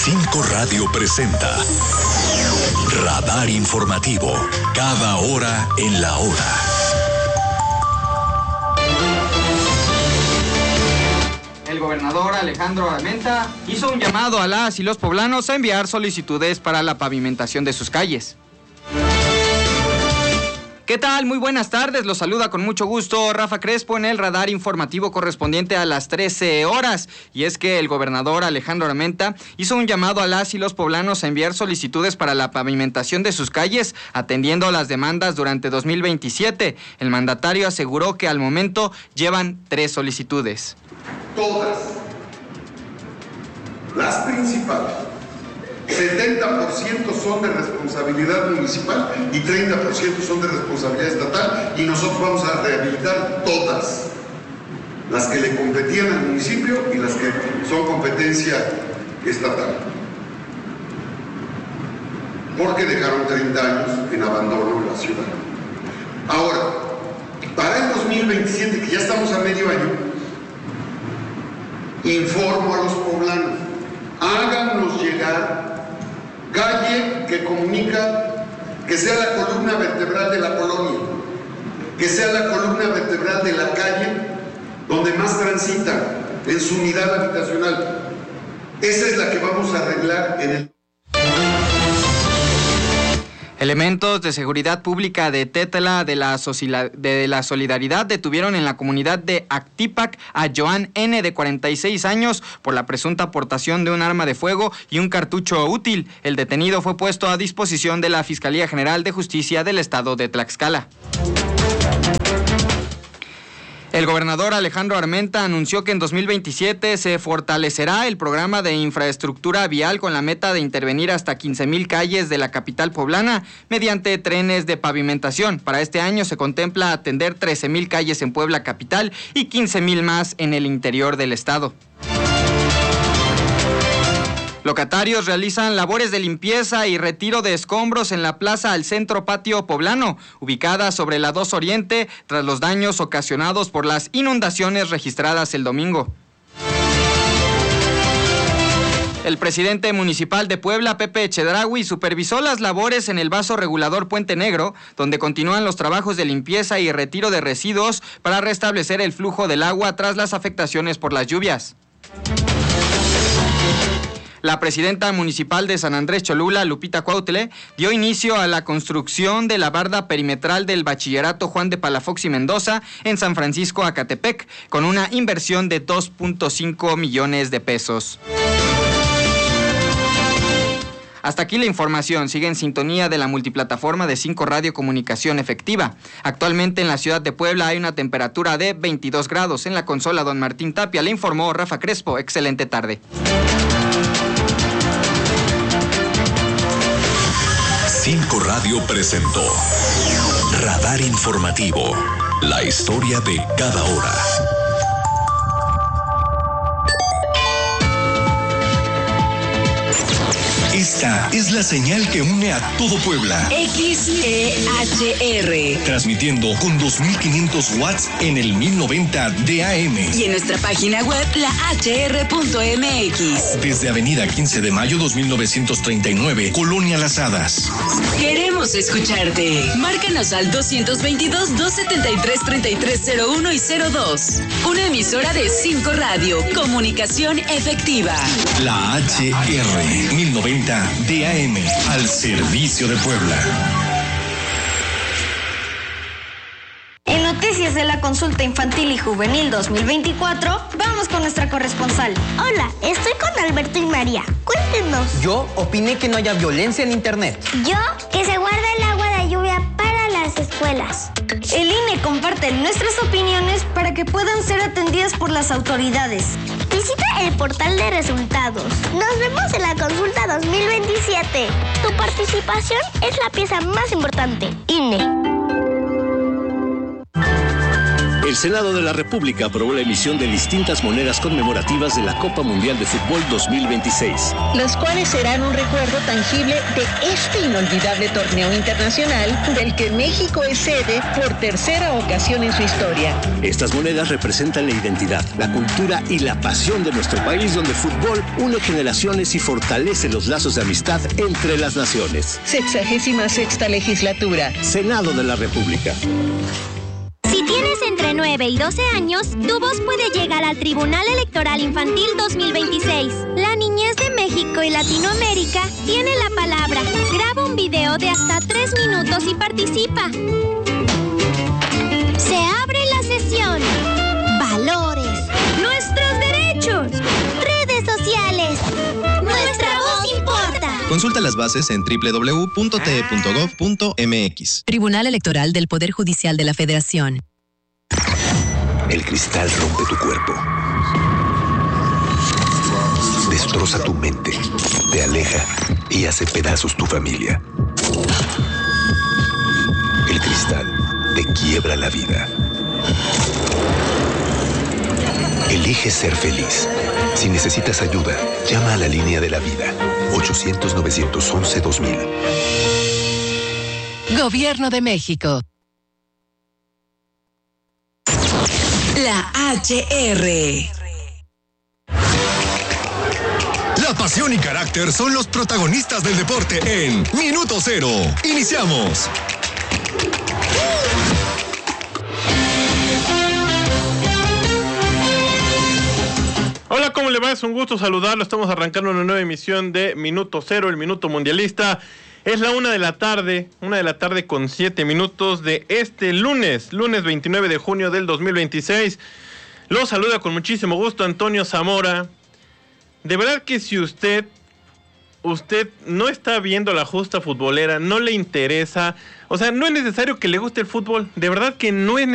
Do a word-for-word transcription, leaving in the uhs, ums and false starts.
cinco Radio presenta Radar Informativo, cada hora en la hora. El gobernador Alejandro Armenta hizo un llamado a las y los poblanos a enviar solicitudes para la pavimentación de sus calles. ¿Qué tal? Muy buenas tardes, los saluda con mucho gusto Rafa Crespo en el radar informativo correspondiente a las trece horas. Y es que el gobernador Alejandro Armenta hizo un llamado a las y los poblanos a enviar solicitudes para la pavimentación de sus calles, atendiendo las demandas durante dos mil veintisiete. El mandatario aseguró que al momento llevan tres solicitudes. Todas las principales, setenta por ciento son de responsabilidad municipal y treinta por ciento son de responsabilidad estatal, y nosotros vamos a rehabilitar todas las que le competían al municipio y las que son competencia estatal, porque dejaron treinta años en abandono en la ciudad. Ahora, para el dos mil veintisiete, que ya estamos a medio año, informo a los poblanos, háganos llegar calle que comunica, que sea la columna vertebral de la colonia, que sea la columna vertebral de la calle donde más transitan en su unidad habitacional. Esa es la que vamos a arreglar en el... Elementos de seguridad pública de Tetela de la, de la Solidaridad detuvieron en la comunidad de Actipac a Joan N., de cuarenta y seis años, por la presunta aportación de un arma de fuego y un cartucho útil. El detenido fue puesto a disposición de la Fiscalía General de Justicia del Estado de Tlaxcala. El gobernador Alejandro Armenta anunció que en dos mil veintisiete se fortalecerá el programa de infraestructura vial con la meta de intervenir hasta quince mil calles de la capital poblana mediante trenes de pavimentación. Para este año se contempla atender trece mil calles en Puebla capital y quince mil más en el interior del estado. Locatarios realizan labores de limpieza y retiro de escombros en la plaza al centro patio poblano, ubicada sobre la dos Oriente, tras los daños ocasionados por las inundaciones registradas el domingo. El presidente municipal de Puebla, Pepe Chedraui, supervisó las labores en el vaso regulador Puente Negro, donde continúan los trabajos de limpieza y retiro de residuos para restablecer el flujo del agua tras las afectaciones por las lluvias. La presidenta municipal de San Andrés Cholula, Lupita Cuautle, dio inicio a la construcción de la barda perimetral del Bachillerato Juan de Palafox y Mendoza en San Francisco, Acatepec, con una inversión de dos punto cinco millones de pesos. Hasta aquí la información. Sigue en sintonía de la multiplataforma de cinco Radio Comunicación Efectiva. Actualmente en la ciudad de Puebla hay una temperatura de veintidós grados. En la consola Don Martín Tapia le informó Rafa Crespo. Excelente tarde. cinco Radio presentó Radar Informativo, la historia de cada hora. Esta es la señal que une a todo Puebla. X E H R. Transmitiendo con dos mil quinientos watts en el mil noventa de A M. Y en nuestra página web, la H R punto M X. Desde Avenida quince de mayo dos mil novecientos treinta y nueve, Colonia Las Hadas. Queremos escucharte. Márcanos al doscientos veintidós, doscientos setenta y tres, treinta y tres cero uno y cero dos. Una emisora de cinco Radio. Comunicación efectiva. La H R mil noventa de A M, al servicio de Puebla. En noticias de la consulta infantil y juvenil dos mil veinticuatro, vamos con nuestra corresponsal. Hola, estoy con Alberto y María. Cuéntenos. Yo opiné que no haya violencia en internet. Yo, que se guarda el agua de lluvia para las escuelas. El I N E comparte nuestras opiniones para que puedan ser atendidas por las autoridades. Visita el portal de resultados. Nos vemos en la consulta dos mil veintisiete. Tu participación es la pieza más importante. I N E. El Senado de la República aprobó la emisión de distintas monedas conmemorativas de la Copa Mundial de Fútbol dos mil veintiséis. Las cuales serán un recuerdo tangible de este inolvidable torneo internacional del que México es sede por tercera ocasión en su historia. Estas monedas representan la identidad, la cultura y la pasión de nuestro país, donde el fútbol une generaciones y fortalece los lazos de amistad entre las naciones. Sexagésima sexta legislatura. Senado de la República. Si tienes entre nueve y doce años, tu voz puede llegar al Tribunal Electoral Infantil dos mil veintiséis. La niñez de México y Latinoamérica tiene la palabra. Graba un video de hasta tres minutos y participa. Se abre la sesión. Valores. Nuestros derechos. Redes sociales. Nuestra voz importa. Consulta las bases en doble u doble u doble u punto t e punto gov punto m x. Tribunal Electoral del Poder Judicial de la Federación. El cristal rompe tu cuerpo. Destroza tu mente. Te aleja y hace pedazos tu familia. El cristal te quiebra la vida. Elige ser feliz. Si necesitas ayuda, llama a la línea de la vida. ochocientos, novecientos once, dos mil. Gobierno de México. La H R. La pasión y carácter son los protagonistas del deporte en Minuto Cero. Iniciamos. Hola, ¿cómo le va? Es un gusto saludarlo. Estamos arrancando una nueva emisión de Minuto Cero, el Minuto Mundialista. Es la una de la tarde, una de la tarde con siete minutos de este lunes, lunes veintinueve de junio del dos mil veintiséis. Lo saluda con muchísimo gusto Antonio Zamora. De verdad que si usted, usted no está viendo la justa futbolera, no le interesa, o sea, no es necesario que le guste el fútbol, de verdad que no es necesario.